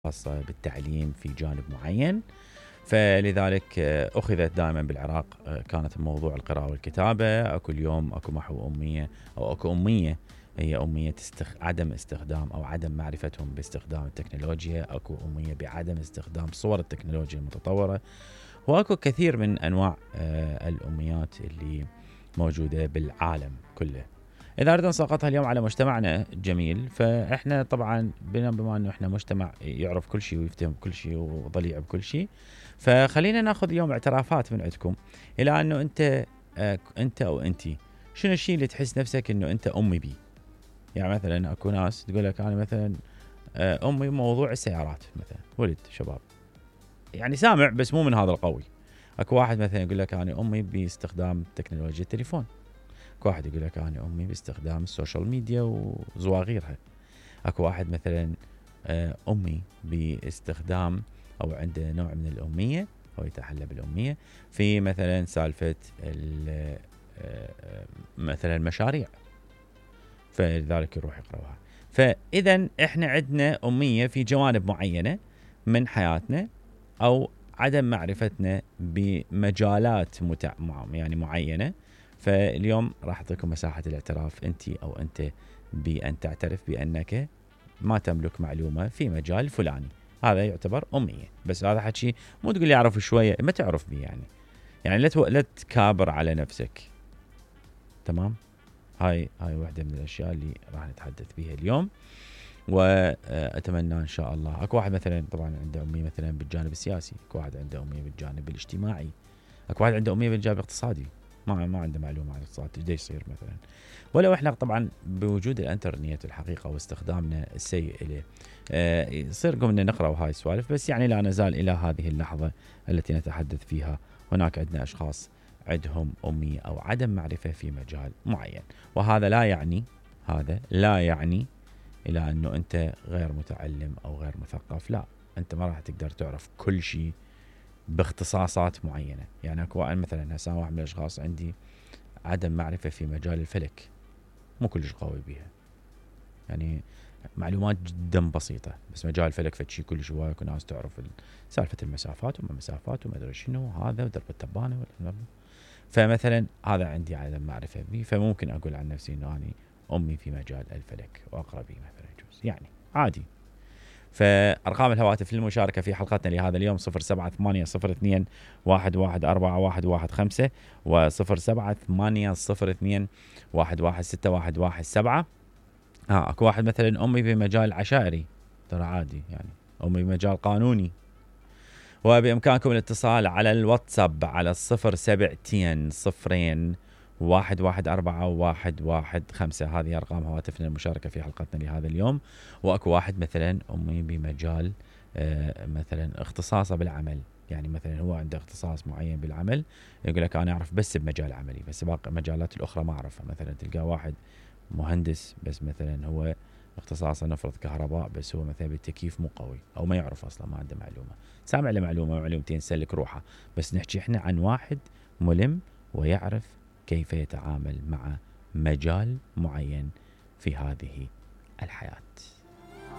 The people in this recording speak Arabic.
خاصة بالتعليم في جانب معين. فلذلك أخذت دائما بالعراق كانت الموضوع القراءة والكتابة. أكو اليوم أكو محو أمية أو أكو أمية هي أمية عدم استخدام أو عدم معرفتهم باستخدام التكنولوجيا. أكو أمية بعدم استخدام صور التكنولوجيا المتطورة. وأكو كثير من أنواع الأميات اللي موجودة بالعالم كله. إذا أردنا نسقطها اليوم على مجتمعنا الجميل، فإحنا طبعا بما أنه إحنا مجتمع يعرف كل شيء ويفتهم كل شيء وضليع بكل شيء، فخلينا ناخذ اليوم اعترافات من عندكم إلى أنه أنت أو أنتي شنو الشيء اللي تحس نفسك أنه أنت أمي بيه. يعني مثلا أكو ناس تقول لك أنا مثلا أمي موضوع السيارات، مثلا ولد شباب يعني سامع بس مو من هذا القوي. أكو واحد مثلا يقول لك أنا أمي باستخدام تكنولوجيا التليفون. اكو واحد يقول لك انا امي باستخدام السوشيال ميديا وزواغيرها. اكو واحد مثلا امي باستخدام او عنده نوع من الاميه او يتحلى بالاميه في مثلا سالفه مثلا مشاريع، فلذلك يروح يقراها. فاذا احنا عندنا اميه في جوانب معينه من حياتنا او عدم معرفتنا بمجالات يعني معينه. فاليوم راح أعطيكم مساحة الاعتراف أنت أو أنت بأن تعترف بأنك ما تملك معلومة في مجال فلاني. هذا يعتبر أمية. بس هذا حكي مو تقول لي أعرف شوية، ما تعرف بي يعني لا تكابر على نفسك. تمام. هاي واحدة من الأشياء اللي راح نتحدث بها اليوم، وأتمنى إن شاء الله. أكو واحد مثلا طبعا عنده أمية مثلا بالجانب السياسي، أكو واحد عنده أمية بالجانب الاجتماعي، أكو واحد عنده أمية بالجانب الاقتصادي، ما عنده معلومة عن الاقتصاد ايش يصير مثلا. ولو احنا طبعا بوجود الانترنت الحقيقه واستخدامنا السيء له يصير قمنا نقرا وهاي السوالف. بس يعني لا نزال الى هذه اللحظه التي نتحدث فيها هناك عندنا اشخاص عندهم اميه او عدم معرفه في مجال معين. وهذا لا يعني الى انه انت غير متعلم او غير مثقف. لا، انت ما راح تقدر تعرف كل شيء باختصاصات معينه. يعني اكو مثلا هسه واحد من الاشخاص عندي عدم معرفة في مجال الفلك، مو كلش قوي بيها، يعني معلومات جدا بسيطة. بس مجال الفلك فشي كلش هواي، كل ناس تعرف سالفة المسافات وما مسافات وما أدري شنو هذا ودرب التبانة فمثلا هذا عندي عدم معرفة به. فممكن أقول عن نفسي إنه أنا أمي في مجال الفلك وأقرأ به مثلا يجوز، يعني عادي. فأرقام الهواتف للمشاركة في حلقتنا لهذا اليوم 07802 1141115 و 07802 1161117. اكو واحد مثلا امي بمجال العشائري، ترى عادي يعني امي بمجال قانوني. وبامكانكم الاتصال على الواتساب على 07200 1141115. هذه أرقام هواتفنا المشاركة في حلقتنا لهذا اليوم. وأكو واحد مثلا أمي بمجال مثلا اختصاصه بالعمل، يعني مثلا هو عنده اختصاص معين بالعمل، يقول لك أنا أعرف بس بمجال عملي، بس باقي المجالات الأخرى ما أعرفها. مثلا تلقى واحد مهندس بس مثلا هو اختصاصه نفرض كهرباء، بس هو مثلا بالتكييف مو قوي او ما يعرف اصلا، ما عنده معلومه، سامع له معلومه معلومتين سلك روحه. بس نحكي احنا عن واحد ملم ويعرف كيف يتعامل مع مجال معين في هذه الحياه.